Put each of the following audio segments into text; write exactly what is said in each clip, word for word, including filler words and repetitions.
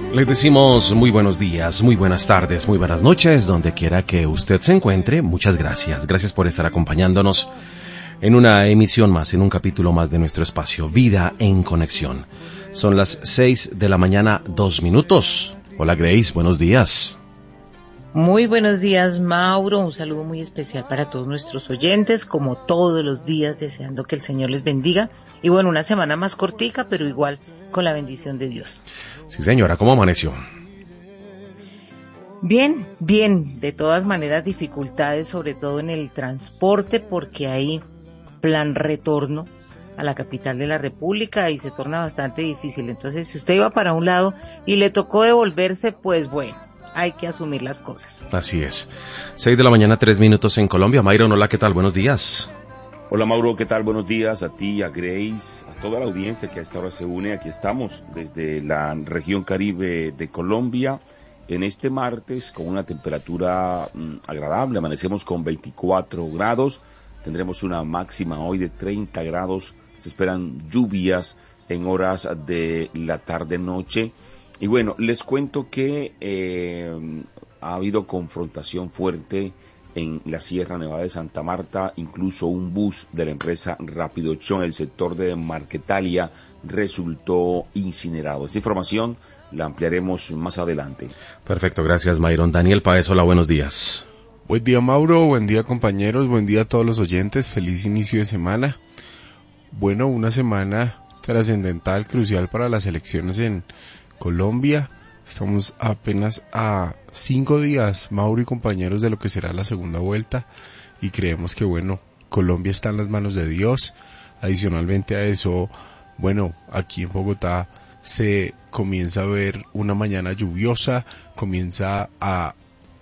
Les decimos muy buenos días, muy buenas tardes, muy buenas noches, donde quiera que usted se encuentre. Muchas gracias. Gracias por estar acompañándonos en una emisión más, en un capítulo más de nuestro espacio Vida en Conexión. Son las seis de la mañana, dos minutos. Hola Grace, buenos días. Muy buenos días, Mauro. Un saludo muy especial para todos nuestros oyentes, como todos los días, deseando que el Señor les bendiga. Y bueno, una semana más cortica, pero igual con la bendición de Dios. Sí, señora, ¿cómo amaneció? Bien, bien. De todas maneras, dificultades, sobre todo en el transporte, porque hay plan retorno a la capital de la República y se torna bastante difícil. Entonces, si usted iba para un lado y le tocó devolverse, pues bueno, hay que asumir las cosas. Así es. Seis de la mañana, tres minutos en Colombia. Mayron, hola, ¿qué tal? Buenos días. Hola Mauro, ¿qué tal? Buenos días a ti, a Grace, a toda la audiencia que a esta hora se une. Aquí estamos desde la región Caribe de Colombia en este martes con una temperatura mmm, agradable. Amanecemos con veinticuatro grados, tendremos una máxima hoy de treinta grados. Se esperan lluvias en horas de la tarde-noche. Y bueno, les cuento que eh, ha habido confrontación fuerte en la Sierra Nevada de Santa Marta. Incluso un bus de la empresa Rapidochón en el sector de Marquetalia resultó incinerado. Esta información la ampliaremos más adelante. Perfecto, gracias Mayron. Daniel Paez, hola, buenos días. Buen día Mauro, buen día compañeros, buen día a todos los oyentes, feliz inicio de semana. Bueno, una semana trascendental, crucial para las elecciones en Colombia. Estamos apenas a cinco días, Mauro y compañeros, de lo que será la segunda vuelta, y creemos que, bueno, Colombia está en las manos de Dios. Adicionalmente a eso, bueno, aquí en Bogotá se comienza a ver una mañana lluviosa, comienza a,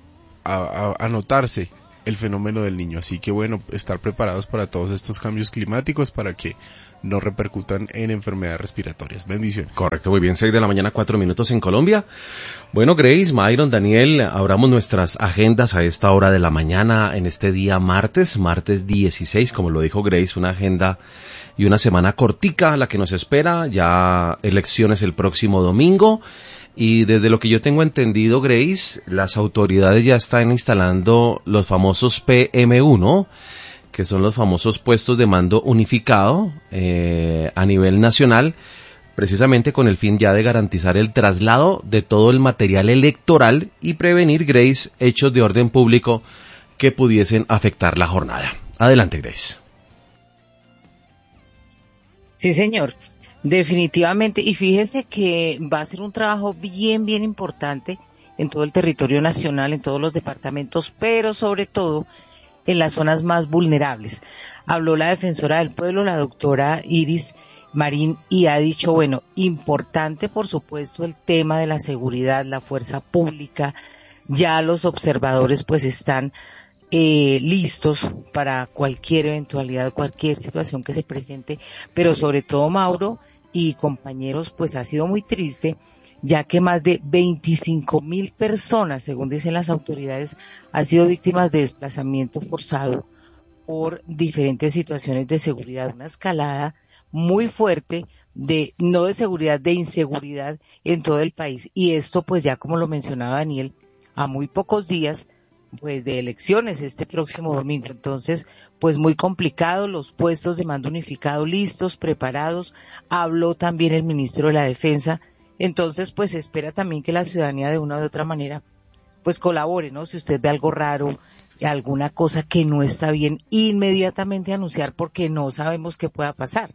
a, a notarse el fenómeno del niño, así que bueno, estar preparados para todos estos cambios climáticos para que no repercutan en enfermedades respiratorias. Bendiciones. Correcto, muy bien, seis de la mañana, cuatro minutos en Colombia. Bueno, Grace, Mayron, Daniel, abramos nuestras agendas a esta hora de la mañana en este día martes, martes dieciséis, como lo dijo Grace, una agenda y una semana cortica la que nos espera, ya elecciones el próximo domingo. Y desde lo que yo tengo entendido, Grace, las autoridades ya están instalando los famosos P M U, ¿no? Que son los famosos puestos de mando unificado eh, a nivel nacional, precisamente con el fin ya de garantizar el traslado de todo el material electoral y prevenir, Grace, hechos de orden público que pudiesen afectar la jornada. Adelante, Grace. Sí, señor. Definitivamente, y fíjese que va a ser un trabajo bien, bien importante en todo el territorio nacional, en todos los departamentos, pero sobre todo en las zonas más vulnerables. Habló la defensora del pueblo, la doctora Iris Marín, y ha dicho, bueno, importante por supuesto el tema de la seguridad, la fuerza pública, ya los observadores pues están Eh, listos para cualquier eventualidad, cualquier situación que se presente, pero sobre todo, Mauro y compañeros, pues ha sido muy triste, ya que más de veinticinco mil personas, según dicen las autoridades, han sido víctimas de desplazamiento forzado por diferentes situaciones de seguridad, una escalada muy fuerte de, no de seguridad, de inseguridad en todo el país, y esto pues ya como lo mencionaba Daniel, a muy pocos días pues de elecciones este próximo domingo. Entonces, pues muy complicado, los puestos de mando unificado listos, preparados. Habló también el ministro de la Defensa. Entonces, pues se espera también que la ciudadanía de una u otra manera pues colabore, ¿no? Si usted ve algo raro, alguna cosa que no está bien, inmediatamente anunciar, porque no sabemos qué pueda pasar.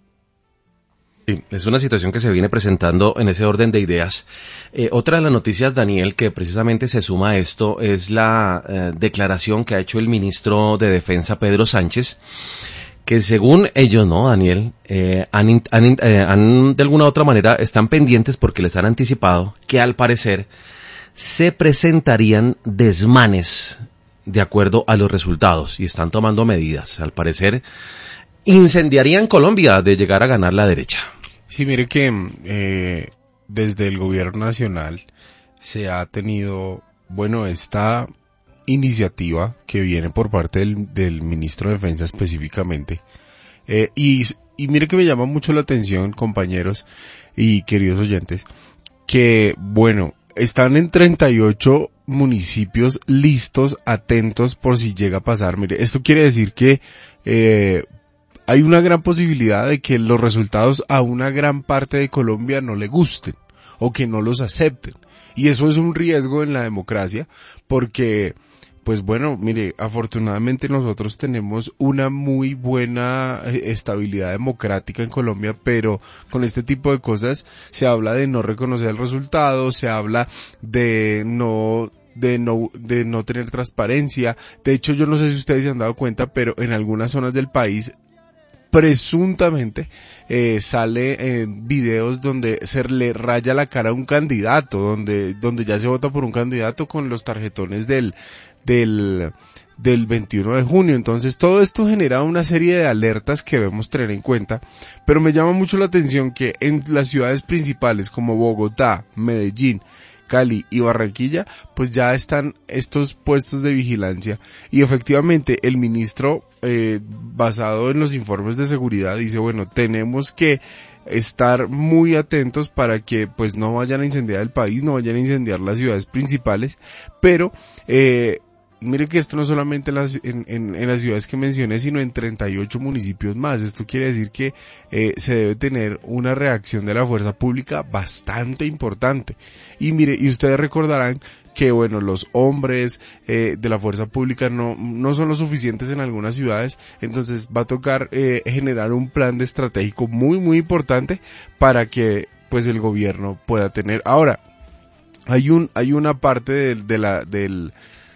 Sí, es una situación que se viene presentando en ese orden de ideas. Eh, otra de las noticias, Daniel, que precisamente se suma a esto, es la eh, declaración que ha hecho el ministro de Defensa, Pedro Sánchez, que según ellos, ¿no, Daniel? Eh, han, han, eh, han, de alguna u otra manera, están pendientes porque les han anticipado que al parecer se presentarían desmanes de acuerdo a los resultados y están tomando medidas. Al parecer incendiarían Colombia de llegar a ganar la derecha. Sí, mire que eh, desde el gobierno nacional se ha tenido, bueno, esta iniciativa que viene por parte del, del ministro de Defensa específicamente. Eh, y, y mire que me llama mucho la atención, compañeros y queridos oyentes, que, bueno, están en treinta y ocho municipios listos, atentos por si llega a pasar. Mire, esto quiere decir que eh, hay una gran posibilidad de que los resultados a una gran parte de Colombia no le gusten o que no los acepten. Y eso es un riesgo en la democracia porque, pues bueno, mire, afortunadamente nosotros tenemos una muy buena estabilidad democrática en Colombia, pero con este tipo de cosas se habla de no reconocer el resultado, se habla de no de no de no tener transparencia. De hecho, yo no sé si ustedes se han dado cuenta, pero en algunas zonas del país presuntamente eh, sale en videos donde se le raya la cara a un candidato, donde donde ya se vota por un candidato con los tarjetones del del del veintiuno de junio. Entonces todo esto genera una serie de alertas que debemos tener en cuenta, pero me llama mucho la atención que en las ciudades principales como Bogotá, Medellín, Cali y Barranquilla, pues ya están estos puestos de vigilancia y efectivamente el ministro, eh, basado en los informes de seguridad, dice, bueno, tenemos que estar muy atentos para que pues no vayan a incendiar el país, no vayan a incendiar las ciudades principales, pero eh, mire que esto no solamente en las, en, en, en las ciudades que mencioné, sino en treinta y ocho municipios más. Esto quiere decir que eh, se debe tener una reacción de la fuerza pública bastante importante. Y mire, y ustedes recordarán que bueno, los hombres eh, de la fuerza pública no, no son lo suficientes en algunas ciudades, entonces va a tocar eh, generar un plan de estratégico muy muy importante para que pues el gobierno pueda tener. Ahora, hay un, hay una parte de, de la, del,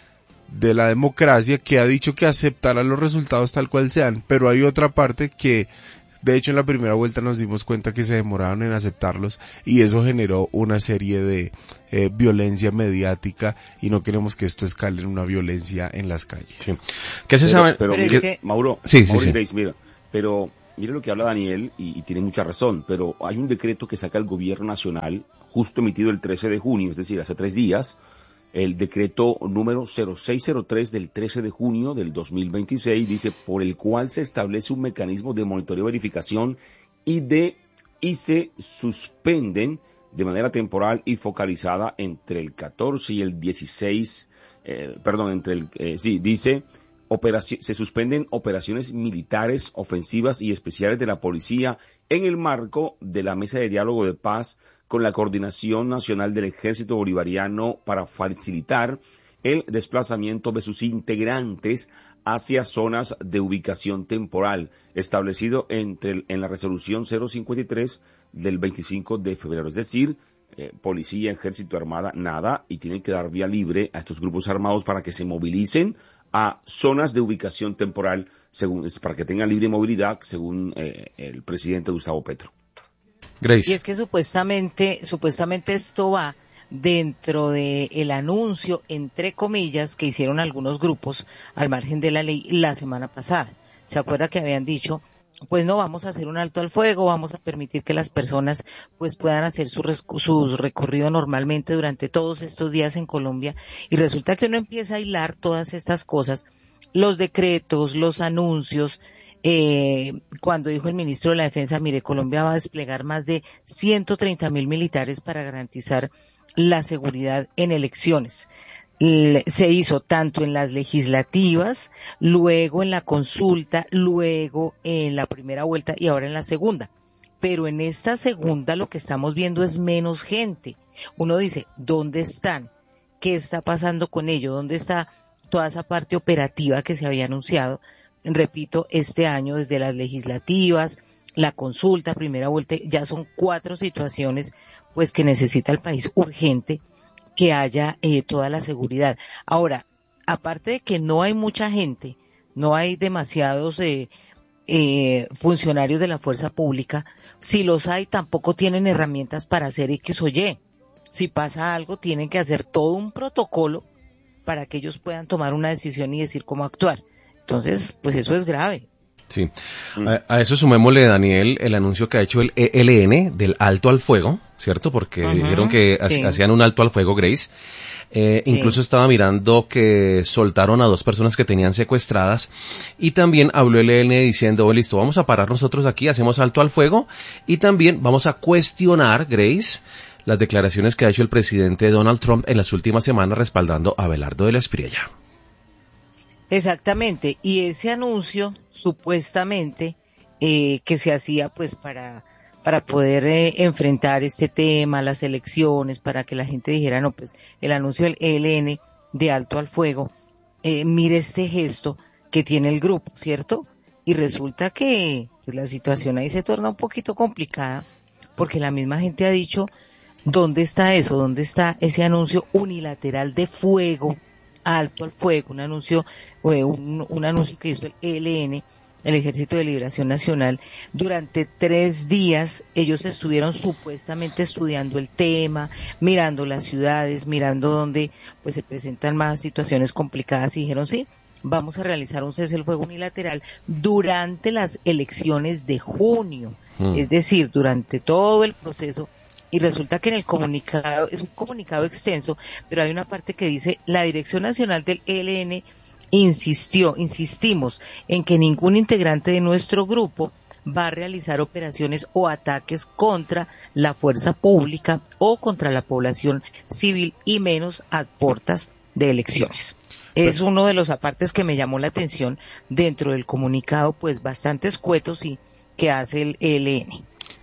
de la democracia que ha dicho que aceptará los resultados tal cual sean, pero hay otra parte que, de hecho en la primera vuelta nos dimos cuenta que se demoraron en aceptarlos y eso generó una serie de eh, violencia mediática y no queremos que esto escale en una violencia en las calles. Sí. ¿Qué se pero, sabe? Pero, pero mire, es que... Mauro, sí, Mauro sí, y Grace, sí. mira, pero mire lo que habla Daniel y, y tiene mucha razón, pero hay un decreto que saca el gobierno nacional justo emitido el trece de junio, es decir, hace tres días, el decreto número cero seis cero tres del trece de junio del dos mil veintiséis dice, por el cual se establece un mecanismo de monitoreo y verificación y de y se suspenden de manera temporal y focalizada entre el catorce y el dieciséis, eh, perdón, entre el, eh, sí, dice, operaci- se suspenden operaciones militares, ofensivas y especiales de la policía en el marco de la mesa de diálogo de paz con la Coordinación Nacional del Ejército Bolivariano para facilitar el desplazamiento de sus integrantes hacia zonas de ubicación temporal, establecido entre, en la resolución cero cincuenta y tres del veinticinco de febrero. Es decir, eh, policía, ejército, armada, nada, y tienen que dar vía libre a estos grupos armados para que se movilicen a zonas de ubicación temporal, según, para que tengan libre movilidad, según eh, el presidente Gustavo Petro. Grace. Y es que supuestamente, supuestamente esto va dentro de el anuncio, entre comillas, que hicieron algunos grupos al margen de la ley la semana pasada. ¿Se acuerda que habían dicho, pues no, vamos a hacer un alto al fuego, vamos a permitir que las personas pues puedan hacer su, su recorrido normalmente durante todos estos días en Colombia? Y resulta que uno empieza a hilar todas estas cosas, los decretos, los anuncios. Eh, cuando dijo el ministro de la Defensa, mire, Colombia va a desplegar más de ciento treinta mil militares para garantizar la seguridad en elecciones. Le, se hizo tanto en las legislativas, luego en la consulta, luego en la primera vuelta y ahora en la segunda. Pero en esta segunda lo que estamos viendo es menos gente. Uno dice, ¿dónde están? ¿Qué está pasando con ello? ¿Dónde está toda esa parte operativa que se había anunciado? Repito, este año desde las legislativas, la consulta, primera vuelta, ya son cuatro situaciones pues que necesita el país urgente que haya eh, toda la seguridad. Ahora, aparte de que no hay mucha gente, no hay demasiados eh, eh, funcionarios de la fuerza pública, si los hay tampoco tienen herramientas para hacer X o Y. Si pasa algo tienen que hacer todo un protocolo para que ellos puedan tomar una decisión y decir cómo actuar. Entonces, pues eso es grave. Sí. A, a eso sumémosle, Daniel, el anuncio que ha hecho el E L N del alto al fuego, ¿cierto? Porque uh-huh, dijeron que sí. hacían un alto al fuego, Grace. Eh, sí. Incluso estaba mirando que soltaron a dos personas que tenían secuestradas y también habló el E L N diciendo, oh, listo, vamos a parar nosotros aquí, hacemos alto al fuego y también vamos a cuestionar, Grace, las declaraciones que ha hecho el presidente Donald Trump en las últimas semanas respaldando a Abelardo de la Espriella. Exactamente, y ese anuncio supuestamente eh, que se hacía pues para para poder eh, enfrentar este tema, las elecciones, para que la gente dijera, no, pues el anuncio del E L N de alto al fuego, eh, mire este gesto que tiene el grupo, ¿cierto? Y resulta que pues, la situación ahí se torna un poquito complicada, porque la misma gente ha dicho, ¿dónde está eso? ¿Dónde está ese anuncio unilateral de fuego, alto al fuego? Un anuncio, eh, un, un anuncio que hizo el E L N, el Ejército de Liberación Nacional. Durante tres días ellos estuvieron supuestamente estudiando el tema, mirando las ciudades, mirando dónde pues se presentan más situaciones complicadas y dijeron sí, vamos a realizar un cese al fuego unilateral durante las elecciones de junio, mm. es decir, durante todo el proceso. Y resulta que en el comunicado, es un comunicado extenso, pero hay una parte que dice, la Dirección Nacional del E L N insistió, insistimos en que ningún integrante de nuestro grupo va a realizar operaciones o ataques contra la fuerza pública o contra la población civil y menos a puertas de elecciones. Es uno de los apartes que me llamó la atención dentro del comunicado, pues bastante escueto, sí, que hace el E L N.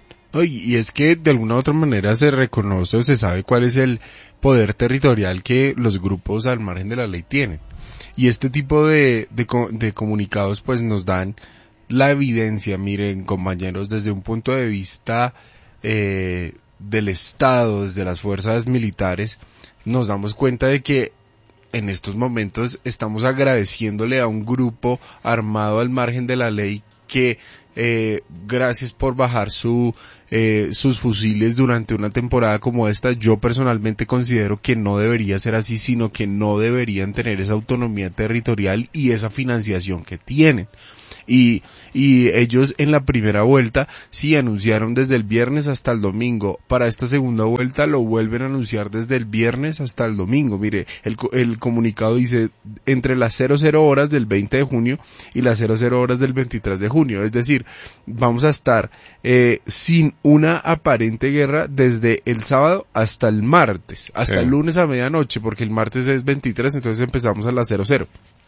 Y es que de alguna u otra manera se reconoce o se sabe cuál es el poder territorial que los grupos al margen de la ley tienen. Y este tipo de, de, de comunicados pues nos dan la evidencia, miren compañeros, desde un punto de vista eh, del Estado, desde las fuerzas militares, nos damos cuenta de que en estos momentos estamos agradeciéndole a un grupo armado al margen de la ley que eh, gracias por bajar su eh, sus fusiles durante una temporada como esta. Yo personalmente considero que no debería ser así, sino que no deberían tener esa autonomía territorial y esa financiación que tienen. Y, y ellos en la primera vuelta sí anunciaron desde el viernes hasta el domingo. Para esta segunda vuelta lo vuelven a anunciar desde el viernes hasta el domingo. Mire, el, el comunicado dice entre las cero cero horas del veinte de junio y las cero cero horas del veintitrés de junio. Es decir, vamos a estar eh, sin una aparente guerra desde el sábado hasta el martes, hasta sí. el lunes a medianoche, porque el martes es veintitrés, entonces empezamos a las cero cero.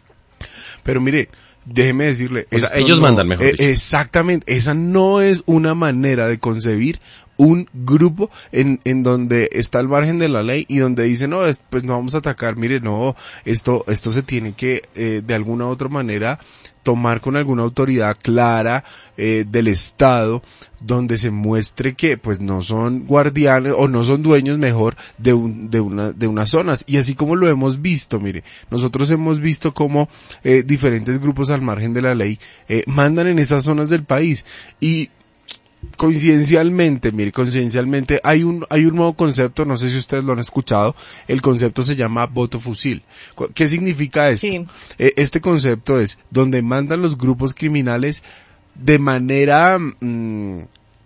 Pero mire, déjeme decirle, o sea, ellos no, mandan mejor dicho. Eh, exactamente, esa no es una manera de concebir un grupo en, en donde está al margen de la ley y donde dice, no, es, pues no vamos a atacar. Mire, no, esto, esto se tiene que, eh, de alguna u otra manera, tomar con alguna autoridad clara eh, del Estado, donde se muestre que pues no son guardianes o no son dueños mejor de un, de una de unas zonas. Y así como lo hemos visto, mire, nosotros hemos visto cómo eh, diferentes grupos al margen de la ley eh, mandan en esas zonas del país y coincidencialmente, mire, coincidencialmente hay un hay un nuevo concepto, no sé si ustedes lo han escuchado, el concepto se llama voto fusil. ¿Qué significa esto? Sí. Eh, este concepto es donde mandan los grupos criminales de manera mmm,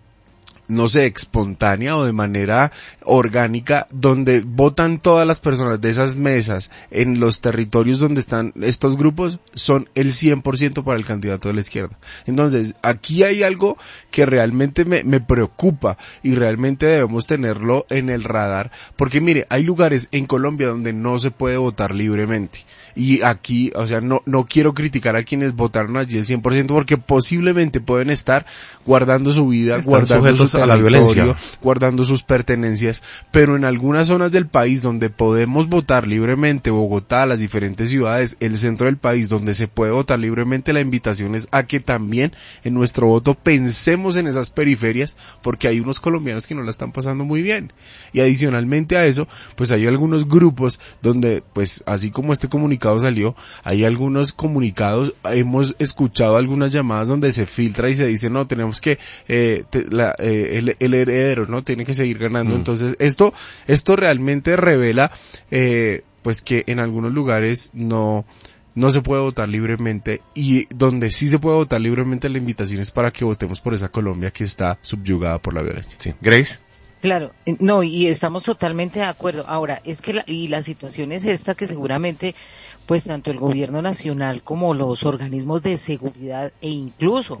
no sé, espontánea o de manera orgánica, donde votan todas las personas de esas mesas en los territorios donde están estos grupos, son el cien por ciento para el candidato de la izquierda. Entonces, aquí hay algo que realmente me, me preocupa y realmente debemos tenerlo en el radar, porque mire, hay lugares en Colombia donde no se puede votar libremente. Y aquí, o sea, no, no quiero criticar a quienes votaron allí el cien por ciento porque posiblemente pueden estar guardando su vida, Están guardando su a la violencia, guardando sus pertenencias, pero en algunas zonas del país donde podemos votar libremente, Bogotá, las diferentes ciudades, el centro del país donde se puede votar libremente, la invitación es a que también en nuestro voto pensemos en esas periferias, porque hay unos colombianos que no la están pasando muy bien. Y adicionalmente a eso, pues hay algunos grupos donde, pues así como este comunicado salió, hay algunos comunicados, hemos escuchado algunas llamadas donde se filtra y se dice, no, tenemos que, eh, te, la, eh, el, el heredero, ¿no? Tiene que seguir ganando. Mm. Entonces, esto, esto realmente revela, eh, pues que en algunos lugares no, no se puede votar libremente, y donde sí se puede votar libremente, la invitación es para que votemos por esa Colombia que está subyugada por la violencia. Sí. Grace. Claro, no, y estamos totalmente de acuerdo. Ahora, es que la, y la situación es esta, que seguramente pues tanto el gobierno nacional como los organismos de seguridad e incluso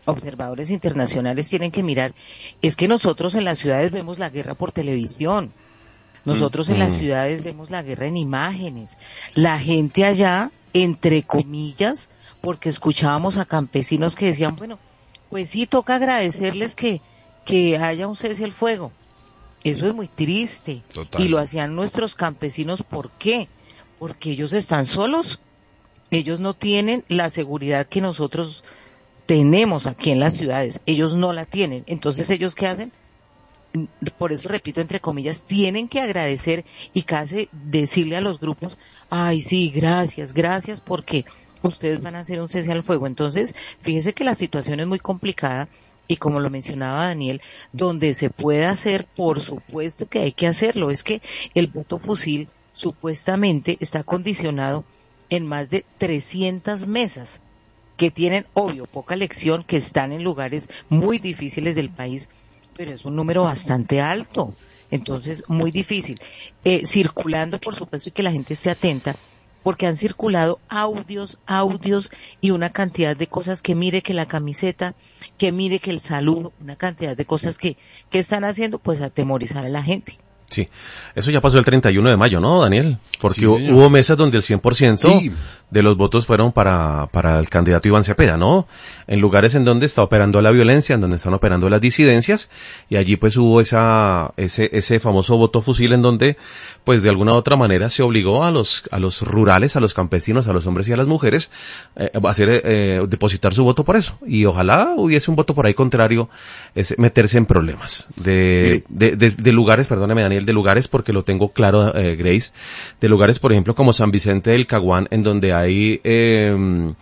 observadores internacionales tienen que mirar es que nosotros en las ciudades vemos la guerra por televisión. Nosotros en las ciudades vemos la guerra en imágenes. La gente allá, entre comillas, porque escuchábamos a campesinos que decían, bueno, pues sí, toca agradecerles que, que haya un cese al fuego. Eso es muy triste. Total. Y lo hacían nuestros campesinos, ¿por qué? Porque ellos están solos. Ellos no tienen la seguridad que nosotros tenemos aquí en las ciudades. Ellos no la tienen. Entonces, ¿ellos qué hacen? Por eso repito, entre comillas, tienen que agradecer y casi decirle a los grupos, ay sí, gracias, gracias porque ustedes van a hacer un cese al fuego. Entonces, fíjese que la situación es muy complicada y como lo mencionaba Daniel, donde se puede hacer, por supuesto que hay que hacerlo. Es que el voto fusil supuestamente está condicionado en más de trescientas mesas que tienen, obvio, poca elección, que están en lugares muy difíciles del país, pero es un número bastante alto, entonces muy difícil. Eh, circulando, por supuesto, y que la gente esté atenta, porque han circulado audios, audios y una cantidad de cosas que mire que la camiseta, que mire que el saludo, una cantidad de cosas que, que están haciendo, pues atemorizar a la gente. Sí, eso ya pasó el treinta y uno de mayo, ¿no, Daniel? Porque Sí, hu- hubo mesas donde el cien por ciento Sí. de los votos fueron para, para el candidato Iván Cepeda, ¿no? En lugares en donde está operando la violencia, en donde están operando las disidencias, y allí pues hubo esa, ese, ese famoso voto fusil en donde, pues de alguna u otra manera se obligó a los, a los rurales, a los campesinos, a los hombres y a las mujeres, eh, a hacer, eh, depositar su voto por eso. Y ojalá hubiese un voto por ahí contrario, es meterse en problemas de, de, de, de lugares, perdóneme Daniel, de lugares, porque lo tengo claro, eh, Grace, de lugares, por ejemplo, como San Vicente del Caguán, en donde hay, eh,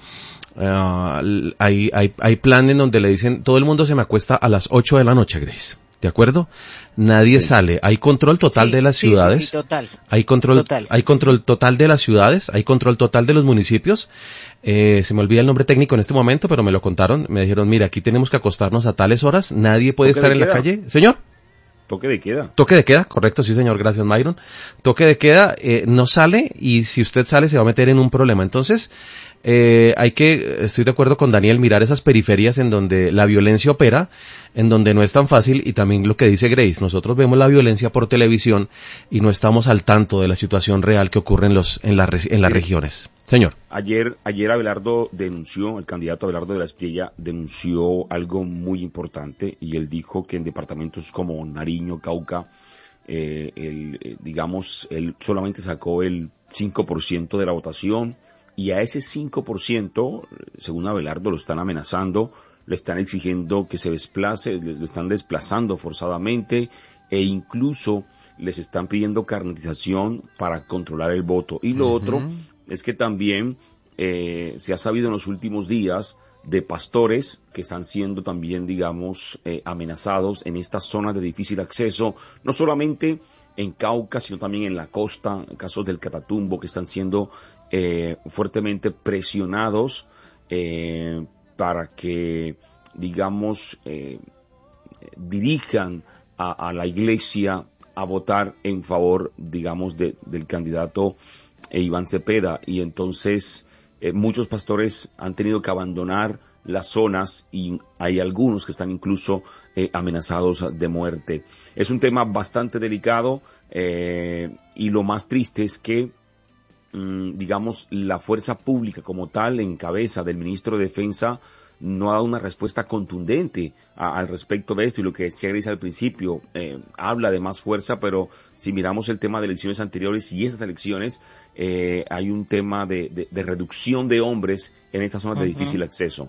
uh, hay, hay, hay plan en donde le dicen, todo el mundo se me acuesta a las ocho de la noche, Grace. ¿De acuerdo? Nadie Sí. sale. Hay control total Sí, de las sí, ciudades. sí, sí, total. Hay control, Total. hay control total de las ciudades, hay control total de los municipios. Eh, se me olvida el nombre técnico en este momento, pero me lo contaron. Me dijeron, mira, aquí tenemos que acostarnos a tales horas. Nadie puede Toque estar de en la queda. calle. Señor. Toque de queda. Toque de queda, correcto, sí señor, gracias Myron. Toque de queda, eh, no sale y si usted sale se va a meter en un problema. Entonces, eh, hay que, estoy de acuerdo con Daniel, mirar esas periferias en donde la violencia opera, en donde no es tan fácil y también lo que dice Grace, nosotros vemos la violencia por televisión y no estamos al tanto de la situación real que ocurre en los, en, la, en las Sí. regiones. Señor. Ayer, ayer Abelardo denunció, el candidato Abelardo de la Espriella denunció algo muy importante y él dijo que en departamentos como Nariño, Cauca, eh, el, eh, digamos, él solamente sacó el cinco por ciento de la votación y a ese cinco por ciento, según Abelardo, lo están amenazando, le están exigiendo que se desplace, le, le están desplazando forzadamente e incluso les están pidiendo carnetización para controlar el voto. Y lo Uh-huh. otro es que también eh, se ha sabido en los últimos días de pastores que están siendo también, digamos, eh, amenazados en estas zonas de difícil acceso, no solamente en Cauca, sino también en la costa, en casos del Catatumbo, que están siendo eh, fuertemente presionados eh, para que, digamos, eh, dirijan a, a la iglesia a votar en favor, digamos, de, del candidato eh, Iván Cepeda. Y entonces eh, muchos pastores han tenido que abandonar las zonas y hay algunos que están incluso eh, amenazados de muerte. Es un tema bastante delicado eh, y lo más triste es que mm, digamos, la fuerza pública como tal, en cabeza del ministro de Defensa, no ha dado una respuesta contundente a, al respecto de esto, y lo que decía Grace al principio, eh, habla de más fuerza, pero si miramos el tema de elecciones anteriores y esas elecciones, eh, hay un tema de, de, de reducción de hombres en estas zonas uh-huh. de difícil acceso.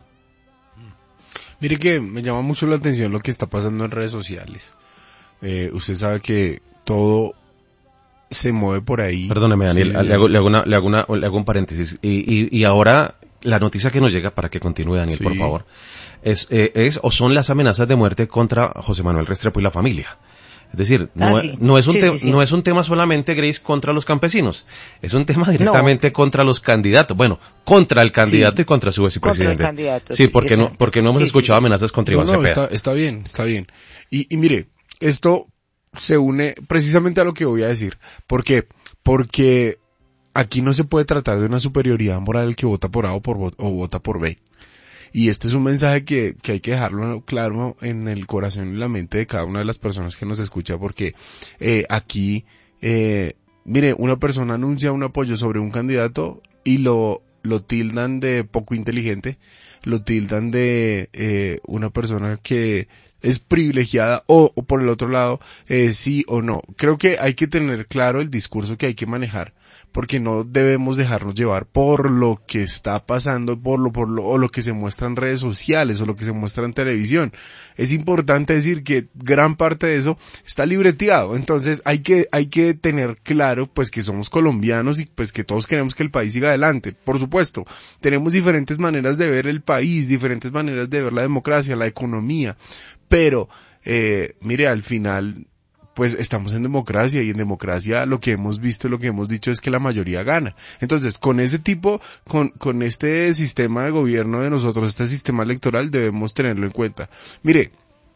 Mire que me llama mucho la atención lo que está pasando en redes sociales. Eh, usted sabe que todo se mueve por ahí. Perdóneme, Daniel, sí, le, hago, le, hago una, le, hago una, le hago un paréntesis. Y, y, y ahora, la noticia que nos llega, para que continúe, Daniel, sí. por favor, es, eh, es o son las amenazas de muerte contra José Manuel Restrepo y la familia. Es decir, no, ah, sí. no, es un sí, te- sí, sí. no es un tema solamente, Grace, contra los campesinos. Es un tema directamente no. contra los candidatos. Bueno, contra el candidato sí. y contra su vicepresidente. Contra el candidato, sí, porque no, porque no hemos escuchado amenazas contra Iván no, no, Cepeda. Está, está bien, está bien. Y, y mire, esto se une precisamente a lo que voy a decir. ¿Por qué? Porque aquí no se puede tratar de una superioridad moral el que vota por A o, por, o vota por B. y este es un mensaje que, que hay que dejarlo claro en el corazón y la mente de cada una de las personas que nos escucha, porque eh, aquí, eh, mire, una persona anuncia un apoyo sobre un candidato y lo, lo tildan de poco inteligente, lo tildan de eh, una persona que es privilegiada o, o por el otro lado, eh, sí o no. Creo que hay que tener claro el discurso que hay que manejar, porque no debemos dejarnos llevar por lo que está pasando, por lo, por lo, o lo que se muestra en redes sociales, o lo que se muestra en televisión. Es importante decir que gran parte de eso está libreteado, entonces hay que, hay que tener claro, pues, que somos colombianos y pues que todos queremos que el país siga adelante. Por supuesto, tenemos diferentes maneras de ver el país, diferentes maneras de ver la democracia, la economía, pero, eh, mire, al final, pues estamos en democracia, y en democracia lo que hemos visto, lo que hemos dicho es que la mayoría gana. Entonces, con ese tipo, con, con este sistema de gobierno de nosotros, este sistema electoral, debemos tenerlo en cuenta. Mire,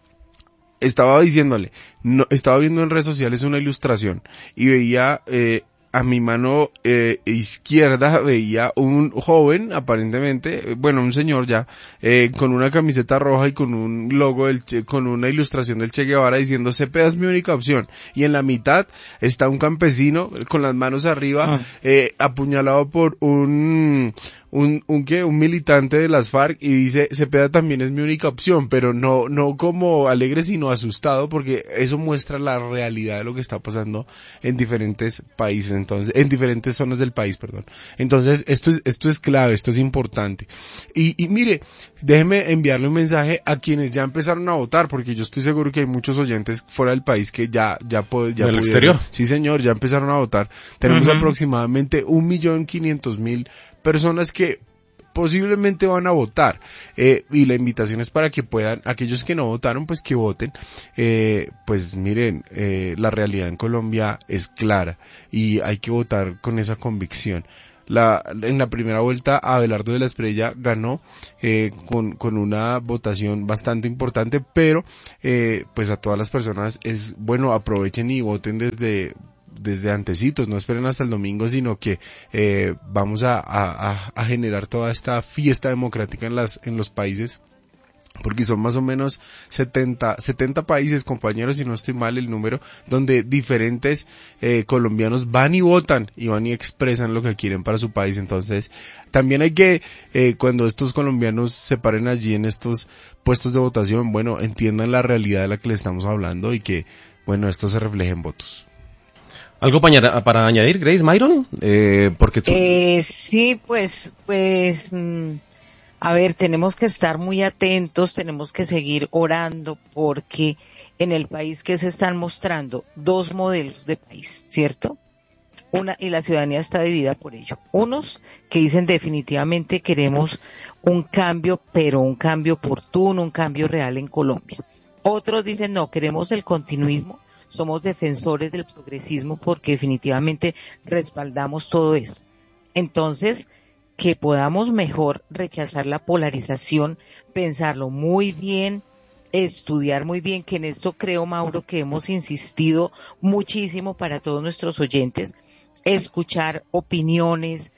estaba diciéndole, no, estaba viendo en redes sociales una ilustración y veía, eh, a mi mano eh, izquierda veía un joven, aparentemente, bueno, un señor ya, eh, con una camiseta roja y con un logo, del che, con una ilustración del Che Guevara diciendo Cepeda es mi única opción, y en la mitad está un campesino con las manos arriba, ah. eh, apuñalado por un... un, un qué, un militante de las FARC, y dice Cepeda también es mi única opción, pero no, no como alegre sino asustado, porque eso muestra la realidad de lo que está pasando en diferentes países, entonces, en diferentes zonas del país, perdón. Entonces, esto es, esto es clave, esto es importante. Y, y mire, déjeme enviarle un mensaje a quienes ya empezaron a votar, porque yo estoy seguro que hay muchos oyentes fuera del país que ya, ya pueden, ya ¿Del exterior? Sí, señor, ya empezaron a votar. Tenemos uh-huh. aproximadamente un millón quinientos mil personas que posiblemente van a votar, eh, y la invitación es para que puedan, aquellos que no votaron, pues que voten. Eh, pues miren, eh, la realidad en Colombia es clara y hay que votar con esa convicción. La, en la primera vuelta Abelardo de la Espriella ganó eh, con, con una votación bastante importante, pero eh, pues a todas las personas es bueno, aprovechen y voten desde desde antecitos, no esperen hasta el domingo, sino que eh, vamos a, a, a generar toda esta fiesta democrática en las en los países, porque son más o menos setenta, setenta países, compañeros, si no estoy mal el número, donde diferentes eh, colombianos van y votan y van y expresan lo que quieren para su país. Entonces, también hay que, eh, cuando estos colombianos se paren allí en estos puestos de votación, bueno, entiendan la realidad de la que le estamos hablando y que, bueno, esto se refleje en votos. ¿Algo para, para añadir, Grace, Myron? Eh, porque tú... eh, sí, pues, pues, mmm, a ver, tenemos que estar muy atentos, tenemos que seguir orando, porque en el país que se están mostrando dos modelos de país, ¿cierto? Una, y la ciudadanía está dividida por ello. Unos que dicen definitivamente queremos un cambio, pero un cambio oportuno, un cambio real en Colombia. Otros dicen no, queremos el continuismo. Somos defensores del progresismo porque definitivamente respaldamos todo esto. Entonces, que podamos mejor rechazar la polarización, pensarlo muy bien, estudiar muy bien, que en esto creo, Mauro, que hemos insistido muchísimo para todos nuestros oyentes, escuchar opiniones,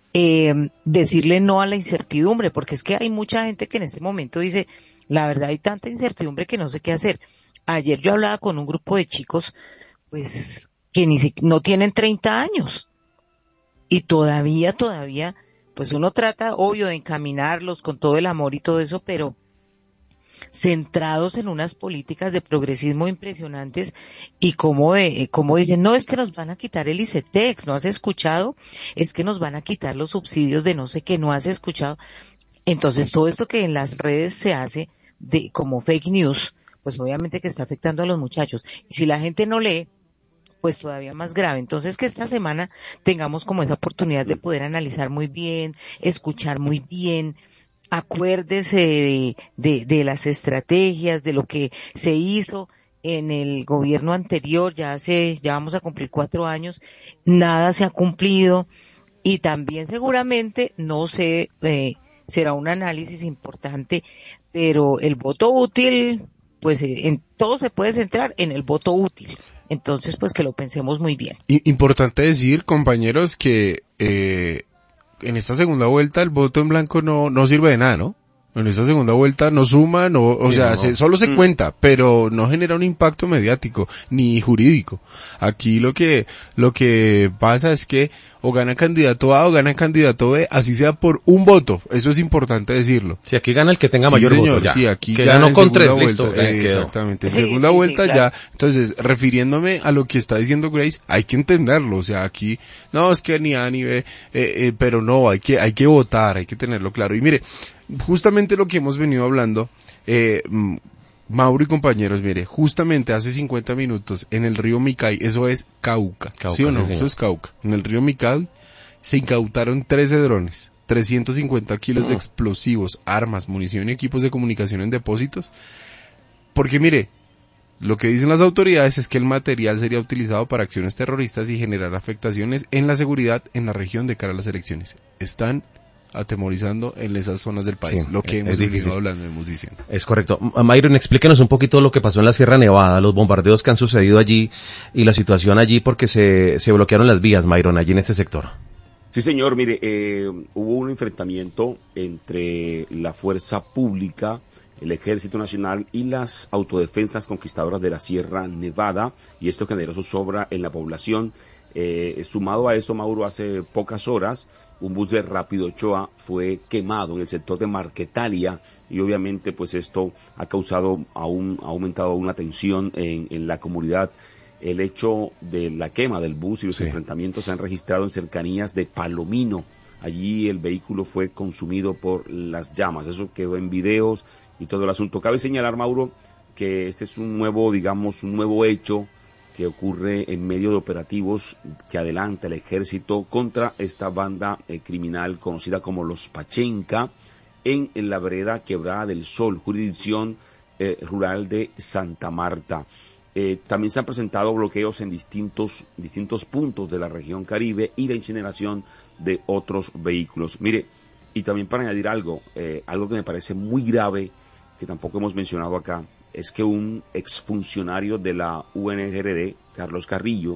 eh, decirle no a la incertidumbre, porque es que hay mucha gente que en este momento dice, la verdad hay tanta incertidumbre que no sé qué hacer. Ayer yo hablaba con un grupo de chicos, pues, que ni si, no tienen treinta años. Y todavía, todavía, pues uno trata, obvio, de encaminarlos con todo el amor y todo eso, pero centrados en unas políticas de progresismo impresionantes y como de, como dicen, no es que nos van a quitar el ICETEX, ¿no has escuchado? Es que nos van a quitar los subsidios de no sé qué, ¿no has escuchado? Entonces todo esto que en las redes se hace de como fake news, pues obviamente que está afectando a los muchachos. Y si la gente no lee, pues todavía más grave. Entonces que esta semana tengamos como esa oportunidad de poder analizar muy bien, escuchar muy bien, acuérdese de, de, de las estrategias, de lo que se hizo en el gobierno anterior, ya hace, ya vamos a cumplir cuatro años, nada se ha cumplido, y también seguramente, no sé, eh, será un análisis importante, pero el voto útil, pues en todo se puede centrar en el voto útil. Entonces, pues que lo pensemos muy bien. Importante decir, compañeros, que eh, en esta segunda vuelta el voto en blanco no, no sirve de nada, ¿no? En esta segunda vuelta no suma, no, o sí, sea, no. Se, solo se mm. cuenta, pero no genera un impacto mediático ni jurídico. Aquí lo que lo que pasa es que o gana candidato A o gana candidato B, así sea por un voto. Eso es importante decirlo. Si aquí gana el que tenga sí, mayor señor, voto, ya. Sí, aquí que gana ganó con tres, vuelta, listo. Eh, exactamente. En sí, segunda sí, vuelta sí, claro. ya. Entonces, refiriéndome a lo que está diciendo Grace, hay que entenderlo. O sea, aquí no es que ni A ni B, eh, eh, pero no, hay que hay que votar, hay que tenerlo claro. Y mire, justamente lo que hemos venido hablando, eh, Mauro y compañeros, mire, justamente hace cincuenta minutos en el río Micay, eso es Cauca, Cauca ¿sí o no? Sí, eso es Cauca. En el río Micay se incautaron trece drones, trescientos cincuenta kilos uh-huh. de explosivos, armas, munición y equipos de comunicación en depósitos. Porque mire, lo que dicen las autoridades es que el material sería utilizado para acciones terroristas y generar afectaciones en la seguridad en la región de cara a las elecciones. Están atemorizando en esas zonas del país, sí, lo que hemos venido hablando, hemos diciendo. Es correcto. Myron, explíquenos un poquito lo que pasó en la Sierra Nevada, los bombardeos que han sucedido allí y la situación allí porque se, se bloquearon las vías, Myron, allí en este sector. Sí, señor, mire, eh, hubo un enfrentamiento entre la fuerza pública, el Ejército Nacional y las autodefensas conquistadoras de la Sierra Nevada, y esto generó zozobra en la población. Eh, sumado a eso, Mauro, hace pocas horas, un bus de Rápido Ochoa fue quemado en el sector de Marquetalia, y obviamente pues esto ha causado aún, ha aumentado una tensión en, en la comunidad. El hecho de la quema del bus y los sí. enfrentamientos se han registrado en cercanías de Palomino. Allí el vehículo fue consumido por las llamas. Eso quedó en videos y todo el asunto. Cabe señalar, Mauro, que este es un nuevo, digamos, un nuevo hecho que ocurre en medio de operativos que adelanta el ejército contra esta banda eh, criminal conocida como los Pachenca en, en la vereda Quebrada del Sol, jurisdicción eh, rural de Santa Marta. Eh, también se han presentado bloqueos en distintos, distintos puntos de la región Caribe y la incineración de otros vehículos. Mire, y también para añadir algo, eh, algo que me parece muy grave, que tampoco hemos mencionado acá, es que un exfuncionario de la U N G R D, Carlos Carrillo,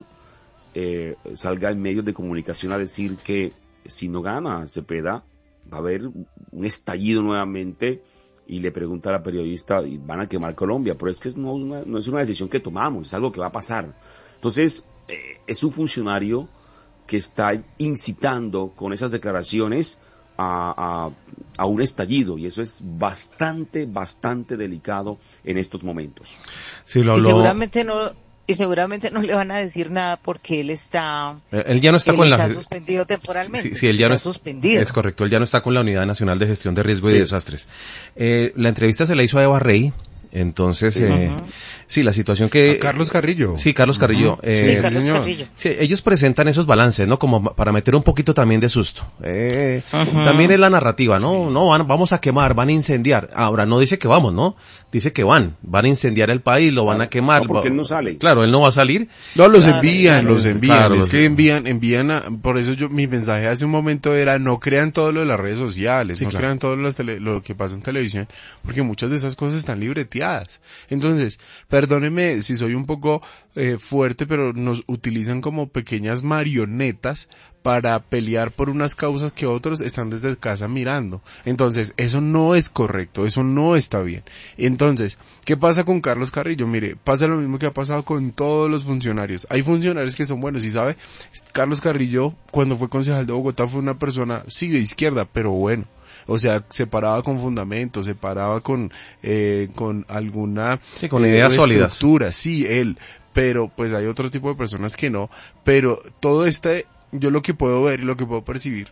eh, salga en medios de comunicación a decir que si no gana Cepeda, va a haber un estallido nuevamente. Y le pregunta a la periodista, y van a quemar Colombia, pero es que no, una, no es una decisión que tomamos, es algo que va a pasar. Entonces, eh, es un funcionario que está incitando con esas declaraciones a, a, a un estallido, y eso es bastante, bastante delicado en estos momentos. Sí, lo, y lo... seguramente no... Y seguramente no le van a decir nada porque él está... Él ya no está él con está la... suspendido temporalmente. Sí, sí, él ya está no es... suspendido. Es correcto, él ya no está con la Unidad Nacional de Gestión de Riesgo y sí. Desastres. Eh, la entrevista se la hizo a Eva Rey. Entonces, sí, eh, uh-huh. sí, la situación que... A Carlos Carrillo. Sí, Carlos Carrillo. Uh-huh. Eh, sí, Carlos señor. Carrillo. Sí, ellos presentan esos balances, ¿no? Como para meter un poquito también de susto. Eh, uh-huh. También es la narrativa, ¿no? No, van, vamos a quemar, van a incendiar. Ahora, no dice que vamos, ¿no? Dice que van, van a incendiar el país, lo van a quemar. No, porque él no sale. Claro, él no va a salir. No, los claro, envían, claro, los envían. Claro, es los que envían, envían, a, por eso yo, mi mensaje hace un momento era, no crean todo lo de las redes sociales, sí, no claro. crean todo lo, tele, lo que pasa en televisión, porque muchas de esas cosas están libreteadas. Entonces, perdónenme si soy un poco eh, fuerte, pero nos utilizan como pequeñas marionetas para pelear por unas causas que otros están desde casa mirando. Entonces, eso no es correcto, eso no está bien. Entonces, ¿qué pasa con Carlos Carrillo? Mire, pasa lo mismo que ha pasado con todos los funcionarios. Hay funcionarios que son buenos, y sabe, Carlos Carrillo, cuando fue concejal de Bogotá, fue una persona, sí, de izquierda, pero bueno. O sea, se paraba con fundamentos, se paraba con, eh, con alguna... Sí, con ideas eh, sólidas. Estructura, sí, él. Pero, pues hay otro tipo de personas que no. Pero todo este, yo lo que puedo ver y lo que puedo percibir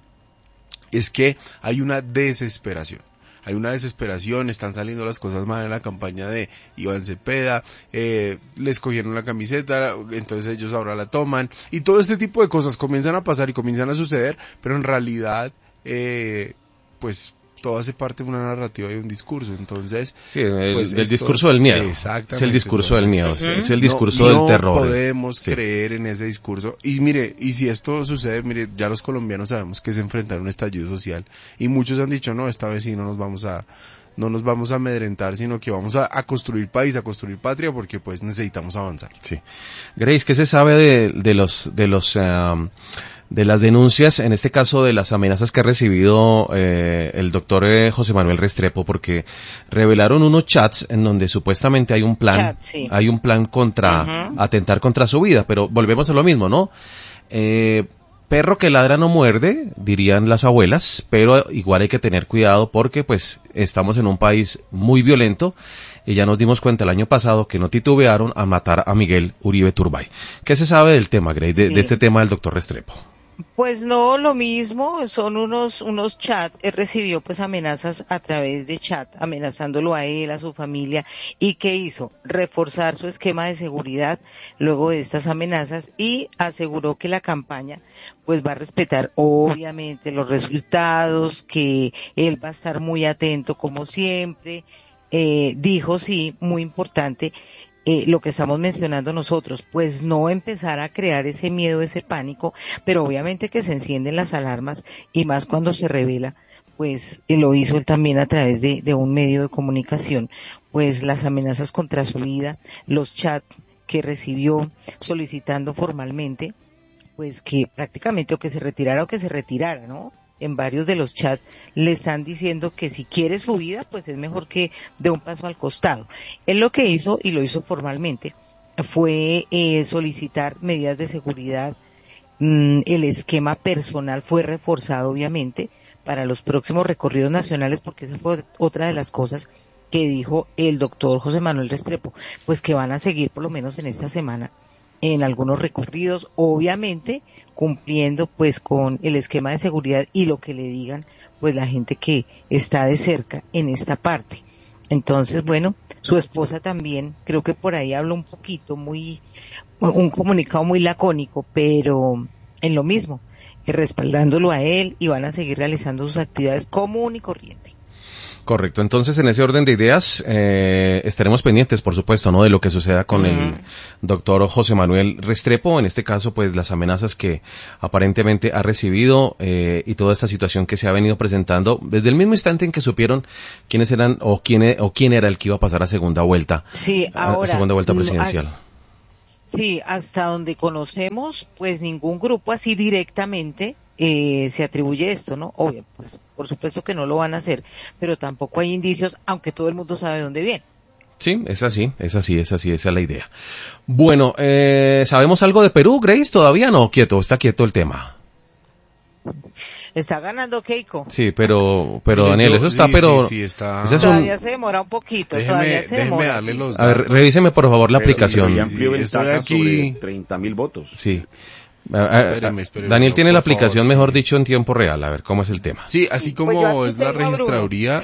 es que hay una desesperación. Hay una desesperación, están saliendo las cosas mal en la campaña de Iván Cepeda, eh, les cogieron la camiseta, entonces ellos ahora la toman, y todo este tipo de cosas comienzan a pasar y comienzan a suceder, pero en realidad, eh, pues todo hace parte de una narrativa y un discurso, entonces... Sí, el, pues del esto, discurso del miedo. Exactamente. Es el discurso del miedo, Uh-huh. es el discurso no, del no terror. No podemos sí. creer en ese discurso. Y mire, y si esto sucede, mire, ya los colombianos sabemos que es enfrentar un estallido social. Y muchos han dicho, no, esta vez sí no nos vamos a... no nos vamos a amedrentar, sino que vamos a, a construir país, a construir patria, porque pues necesitamos avanzar. Sí. Grace, ¿qué se sabe de, de los, de los, um, de las denuncias, en este caso de las amenazas que ha recibido eh, el doctor eh, José Manuel Restrepo, porque revelaron unos chats en donde supuestamente hay un plan, Chat, sí. hay un plan contra, uh-huh. atentar contra su vida, pero volvemos a lo mismo, ¿no? Eh, perro que ladra no muerde, dirían las abuelas, pero igual hay que tener cuidado porque pues estamos en un país muy violento y ya nos dimos cuenta el año pasado que no titubearon a matar a Miguel Uribe Turbay. ¿Qué se sabe del tema, Grace, de, sí. de este tema del doctor Restrepo? Pues no, lo mismo, son unos unos chats, él recibió pues amenazas a través de chat, amenazándolo a él, a su familia, y ¿qué hizo? Reforzar su esquema de seguridad luego de estas amenazas y aseguró que la campaña pues va a respetar obviamente los resultados, que él va a estar muy atento como siempre, eh, dijo sí, muy importante, Eh, lo que estamos mencionando nosotros, pues no empezar a crear ese miedo, ese pánico, pero obviamente que se encienden las alarmas y más cuando se revela, pues eh, lo hizo él también a través de, de un medio de comunicación, pues las amenazas contra su vida, los chats que recibió solicitando formalmente, pues que prácticamente o que se retirara o que se retirara, ¿no? En varios de los chats le están diciendo que si quiere su vida, pues es mejor que dé un paso al costado. Él lo que hizo, y lo hizo formalmente, fue eh, solicitar medidas de seguridad. Mm, el esquema personal fue reforzado, obviamente, para los próximos recorridos nacionales, porque esa fue otra de las cosas que dijo el doctor José Manuel Restrepo, pues que van a seguir por lo menos en esta semana en algunos recorridos, obviamente cumpliendo pues con el esquema de seguridad y lo que le digan pues la gente que está de cerca en esta parte. Entonces, bueno, su esposa también, creo que por ahí habla un poquito, muy, un comunicado muy lacónico, pero en lo mismo, respaldándolo a él y van a seguir realizando sus actividades común y corriente. Correcto, entonces en ese orden de ideas eh, estaremos pendientes, por supuesto, ¿no? De lo que suceda con uh-huh. el doctor José Manuel Restrepo, en este caso, pues las amenazas que aparentemente ha recibido eh, y toda esta situación que se ha venido presentando desde el mismo instante en que supieron quiénes eran o quién o quién era el que iba a pasar a segunda vuelta, sí, ahora, a segunda vuelta presidencial. Has, sí, hasta donde conocemos, pues ningún grupo así directamente Eh, se atribuye esto, ¿no? Obvio, pues por supuesto que no lo van a hacer, pero tampoco hay indicios, aunque todo el mundo sabe dónde viene. Sí, es así, es así, es así, esa es la idea. Bueno, eh, ¿sabemos algo de Perú, Grace? ¿Todavía no? Quieto, está quieto el tema. Está ganando Keiko. Sí, pero, pero Mire, Daniel, yo, eso está, sí, pero... Sí, sí, está... Es todavía un... se demora un poquito, déjeme, todavía se demora. Darle sí. los A ver, revíseme por favor la pero aplicación. Sí, amplio sí, ventaja estoy aquí... sobre treinta mil votos. Sí. Espéreme, espéreme, Daniel no, tiene la por aplicación, favor, mejor sí. dicho, en tiempo real. A ver, ¿cómo es el tema? Sí, así como pues es la registraduría.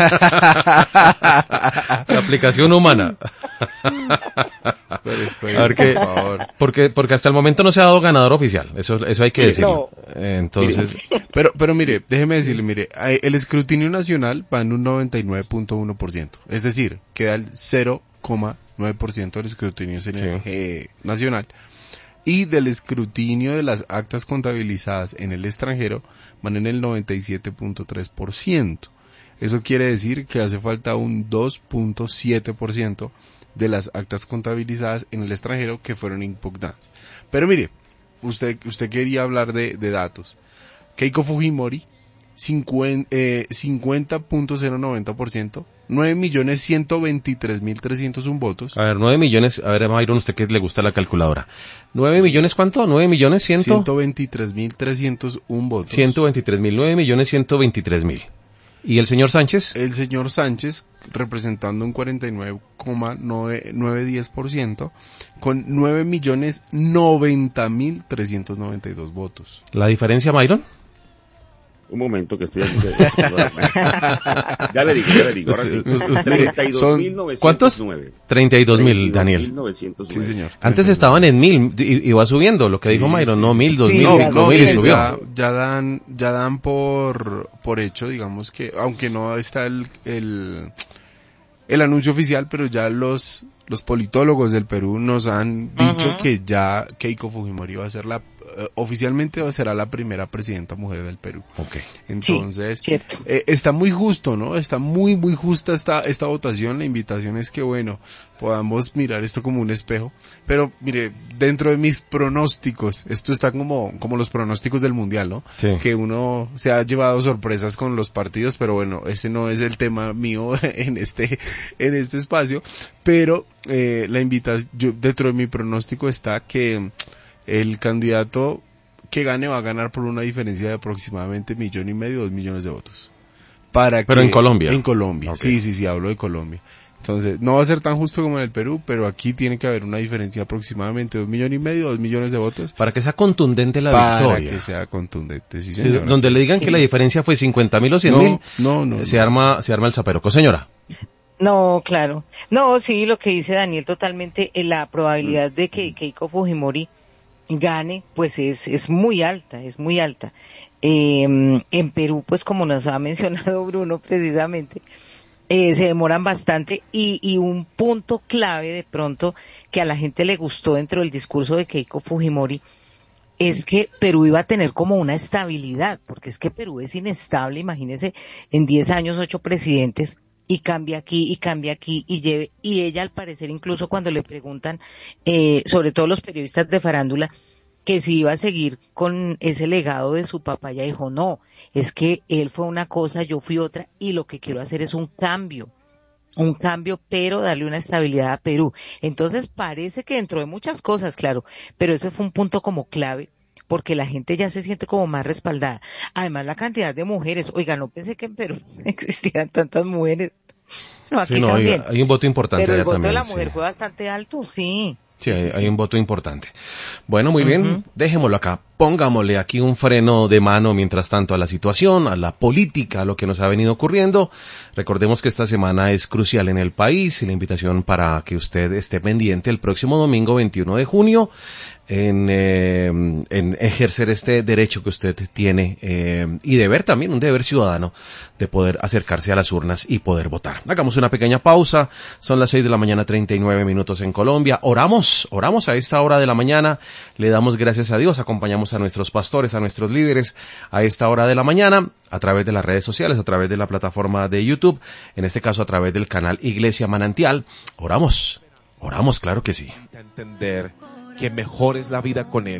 La aplicación humana. Espere, espere, a ver qué, por favor. Porque, porque hasta el momento no se ha dado ganador oficial. Eso, eso hay que decirlo. No. Entonces. Pero, pero mire, déjeme decirle, mire, el escrutinio nacional va en un noventa y nueve punto uno por ciento. Es decir, queda el cero coma nueve por ciento del escrutinio sí. eh, nacional. Y del escrutinio de las actas contabilizadas en el extranjero van en el noventa y siete punto tres por ciento. Eso quiere decir que hace falta un dos punto siete por ciento de las actas contabilizadas en el extranjero que fueron impugnadas. Pero mire, usted usted quería hablar de, de datos. Keiko Fujimori, cincuenta punto cero noventa por ciento, nueve millones ciento veintitrés mil trescientos uno votos. A ver, nueve millones, a ver, Mayron, usted que le gusta la calculadora. ¿nueve millones cuánto? ¿nueve millones ciento? ciento veintitrés mil trescientos uno votos. ciento veintitrés mil, nueve millones ciento veintitrés mil. ¿Y el señor Sánchez? El señor Sánchez, representando un cuarenta y nueve coma nueve diez por ciento, con nueve millones noventa mil trescientos noventa y dos votos. ¿La diferencia, Mayron? Un momento que estoy aquí. Ya le digo, ya le digo. Ahora sí. treinta y dos mil novecientos nueve. ¿Cuántos? treinta y dos mil, Daniel. Sí, señor. Antes estaban en mil y, y va subiendo, lo que sí, dijo Mayron, sí, no mil, dos mil, no, cinco no, mil y subió. Ya, ya dan, ya dan por, por hecho, digamos que, aunque no está el, el, el anuncio oficial, pero ya los, los politólogos del Perú nos han dicho uh-huh. que ya Keiko Fujimori va a ser la, eh, oficialmente será la primera presidenta mujer del Perú. Okay. Entonces, sí, cierto. Eh, está muy justo, ¿no? Está muy, muy justa esta, esta votación. La invitación es que, bueno, podamos mirar esto como un espejo. Pero, mire, dentro de mis pronósticos, esto está como, como los pronósticos del Mundial, ¿no? Sí. Que uno se ha llevado sorpresas con los partidos, pero bueno, ese no es el tema mío en este, en este espacio. Pero, eh, la invitación, yo, dentro de mi pronóstico está que el candidato que gane va a ganar por una diferencia de aproximadamente millón y medio, dos millones de votos. Para Pero que, en Colombia. En Colombia, Okay. sí, sí, sí, hablo de Colombia. Entonces, no va a ser tan justo como en el Perú, pero aquí tiene que haber una diferencia de aproximadamente dos millones y medio, dos millones de votos. Para que sea contundente la para victoria. Para que sea contundente, sí, Sí, señora. donde sí. le digan sí. que la diferencia fue cincuenta mil o cien no, mil, no, no, se no. arma, se arma el zaperoco. Señora. No, claro. No, sí, lo que dice Daniel totalmente, eh, la probabilidad de que Keiko Fujimori gane, pues es, es muy alta, es muy alta. Eh, en Perú, pues como nos ha mencionado Bruno precisamente, eh, se demoran bastante y, y un punto clave de pronto que a la gente le gustó dentro del discurso de Keiko Fujimori es que Perú iba a tener como una estabilidad, porque es que Perú es inestable, imagínense, en diez años ocho presidentes, y cambia aquí y cambia aquí y lleve, y ella al parecer incluso cuando le preguntan, eh, sobre todo los periodistas de farándula, que si iba a seguir con ese legado de su papá, ella dijo no, es que él fue una cosa, yo fui otra y lo que quiero hacer es un cambio, un cambio pero darle una estabilidad a Perú. Entonces parece que dentro de muchas cosas, claro, pero ese fue un punto como clave, porque la gente ya se siente como más respaldada. Además la cantidad de mujeres, oiga, no pensé que en Perú existían tantas mujeres. No, aquí Sí, no, hay, también. hay un voto importante Pero el allá voto también. de la mujer Sí. fue bastante alto, sí. Sí, hay, sí, hay sí. un voto importante. Bueno, muy bien, Ujú. dejémoslo acá. Pongámosle aquí un freno de mano mientras tanto a la situación, a la política, a lo que nos ha venido ocurriendo. Recordemos que esta semana es crucial en el país y la invitación para que usted esté pendiente el próximo domingo veintiuno de junio en, eh, en ejercer este derecho que usted tiene eh, y deber también, un deber ciudadano de poder acercarse a las urnas y poder votar. Hagamos una pequeña pausa, son las seis de la mañana, treinta y nueve minutos en Colombia. Oramos, oramos a esta hora de la mañana, le damos gracias a Dios, acompañamos a nuestros pastores, a nuestros líderes a esta hora de la mañana, a través de las redes sociales, a través de la plataforma de YouTube, en este caso a través del canal Iglesia Manantial. Oramos, oramos, claro que sí. Entender que mejor es la vida con Él.